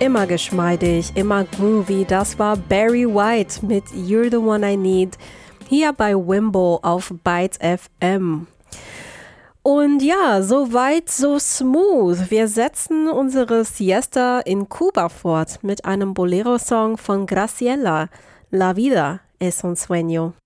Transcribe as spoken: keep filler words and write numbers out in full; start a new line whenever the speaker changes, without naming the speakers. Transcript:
immer geschmeidig, immer groovy. Das war Barry White mit You're the One I Need hier bei Wimbo auf Bytes F M. Und ja, so weit, so smooth. Wir setzen unsere Siesta in Kuba fort mit einem Bolero-Song von Graciela, La vida es un sueño.